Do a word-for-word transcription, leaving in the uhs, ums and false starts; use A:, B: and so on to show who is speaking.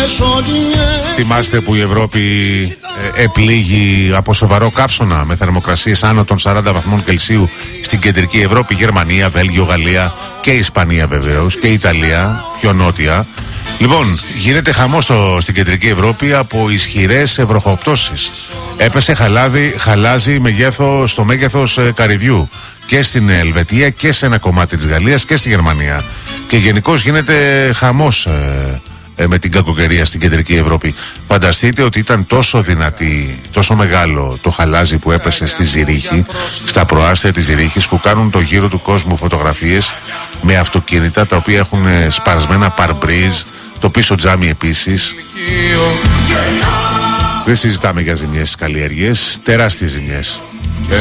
A: Θυμάστε που η Ευρώπη ε, επλήγει από σοβαρό καύσωνα με θερμοκρασίες άνω των σαράντα βαθμών Κελσίου στην κεντρική Ευρώπη, Γερμανία, Βέλγιο, Γαλλία και Ισπανία βεβαίως και Ιταλία πιο νότια. Λοιπόν, γίνεται χαμός στο, στην κεντρική Ευρώπη από ισχυρές βροχοπτώσεις. Έπεσε χαλάδι, χαλάζι μεγέθο, στο μέγεθος ε, καρυδιού και στην Ελβετία και σε ένα κομμάτι της Γαλλίας και στη Γερμανία. Και γενικώς γίνεται χαμός ε, ε, με την κακοκαιρία στην κεντρική Ευρώπη. Φανταστείτε ότι ήταν τόσο δυνατή, τόσο μεγάλο το χαλάζι που έπεσε στη Ζηρίχη, στα προάστια της Ζηρίχης, που κάνουν το γύρο του κόσμου φωτογραφίες με αυτοκίνητα τα οποία έχουν σπαρσμένα παρμπρίζ, το πίσω τζάμι επίσης. Δεν συζητάμε για ζημιές στις καλλιέργειες, τεράστιες ζημιές.